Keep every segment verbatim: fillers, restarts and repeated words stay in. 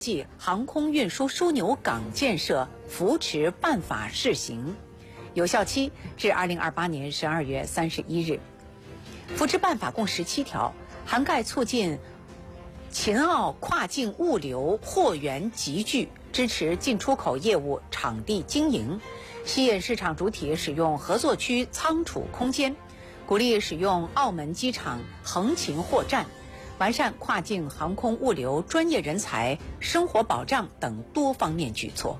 即航空运输枢纽港建设扶持办法试行，有效期至二零二八年十二月三十一日。扶持办法共十七条，涵盖促进秦澳跨境物流货源集聚，支持进出口业务场地经营，吸引市场主体使用合作区仓储空间，鼓励使用澳门机场横琴货站，完善跨境航空物流专业人才生活保障等多方面举措。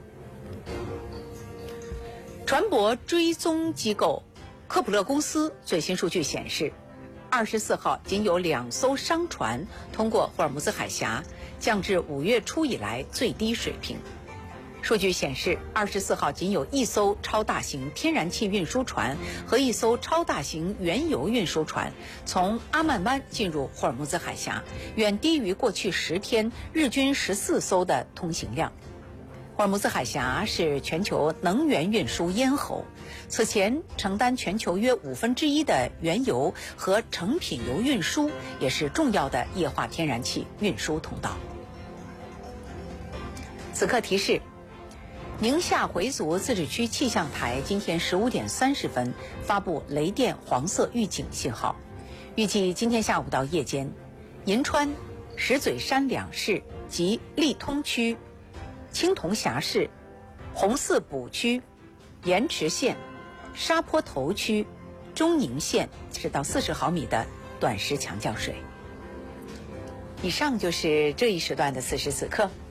船舶追踪机构科普勒公司最新数据显示，二十四号仅有两艘商船通过霍尔木兹海峡，降至五月初以来最低水平。数据显示，二十四号仅有一艘超大型天然气运输船和一艘超大型原油运输船从阿曼湾进入霍尔木兹海峡，远低于过去十天日均十四艘的通行量。霍尔木兹海峡是全球能源运输咽喉，此前承担全球约五分之一的原油和成品油运输，也是重要的液化天然气运输通道。此刻提示，宁夏回族自治区气象台今天十五点三十分发布雷电黄色预警信号，预计今天下午到夜间，银川、石嘴山两市及利通区、青铜峡市、红四堡区、盐池县、沙坡头区、中宁县是到四十毫米的短时强降水。以上就是这一时段的此时此刻。